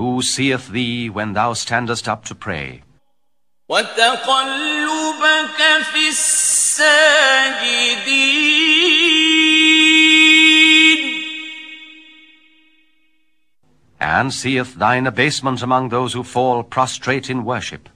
who seeth thee when thou standest up to pray, وتقلبك في الساجدين, and seeth thine abasement among those who fall prostrate in worship.